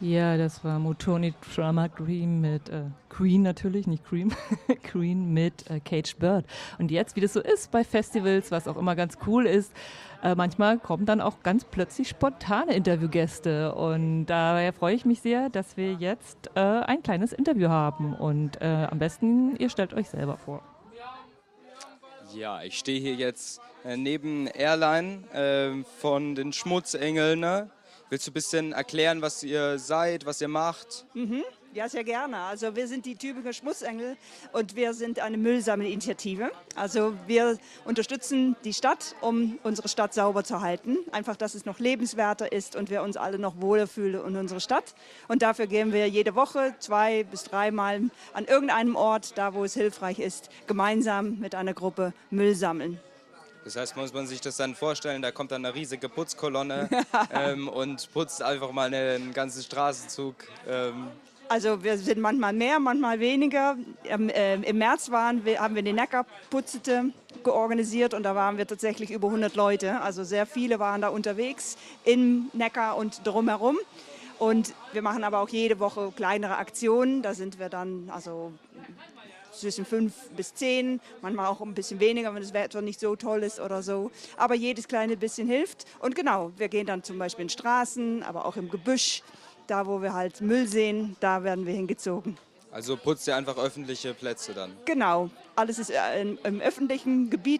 Ja, das war Mutoni Drama Green mit Queen natürlich, nicht Cream, Queen mit Caged Bird. Und jetzt, wie das so ist bei Festivals, was auch immer ganz cool ist, manchmal kommen dann auch ganz plötzlich spontane Interviewgäste. Und daher freue ich mich sehr, dass wir jetzt ein kleines Interview haben. Und am besten, ihr stellt euch selber vor. Ja, ich stehe hier jetzt neben Airline von den Schmutzengeln. Ne? Willst du ein bisschen erklären, was ihr seid, was ihr macht? Ja, sehr gerne. Also wir sind die Tübinger Schmutzengel und wir sind eine Müllsammelinitiative. Also wir unterstützen die Stadt, um unsere Stadt sauber zu halten. Einfach, dass es noch lebenswerter ist und wir uns alle noch wohler fühlen in unserer Stadt. Und dafür gehen wir jede Woche 2 bis 3 Mal an irgendeinem Ort, da wo es hilfreich ist, gemeinsam mit einer Gruppe Müll sammeln. Das heißt, muss man sich das dann vorstellen, da kommt dann eine riesige Putzkolonne und putzt einfach mal einen ganzen Straßenzug. Also wir sind manchmal mehr, manchmal weniger. Im März haben wir die Neckarputzete georganisiert und da waren wir tatsächlich über 100 Leute. Also sehr viele waren da unterwegs im Neckar und drumherum. Und wir machen aber auch jede Woche kleinere Aktionen. Da sind wir dann also zwischen 5 bis 10, manchmal auch ein bisschen weniger, wenn das Wetter nicht so toll ist oder so. Aber jedes kleine bisschen hilft. Und genau, wir gehen dann zum Beispiel in Straßen, aber auch im Gebüsch. Da, wo wir halt Müll sehen, da werden wir hingezogen. Also putzt ihr einfach öffentliche Plätze dann. Genau, alles ist im öffentlichen Gebiet